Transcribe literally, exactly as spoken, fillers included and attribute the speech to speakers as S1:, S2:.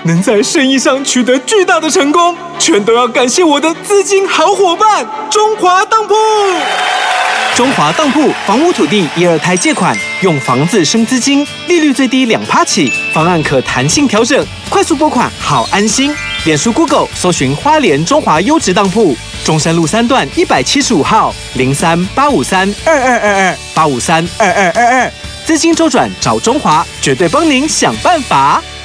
S1: 能在生意上取得巨大的成功，全都要感谢我的资金好伙伴中华当铺。中华当铺房屋土地一二胎借款，用房子生资金，利率最低两趴起，方案可弹性调整，快速拨款好安心。脸书 Google 搜寻花莲中华优质当铺，中山路三段一百七十五号零三八五三二二二二八五三二二二二，资金周转找中华，绝对帮您想办法。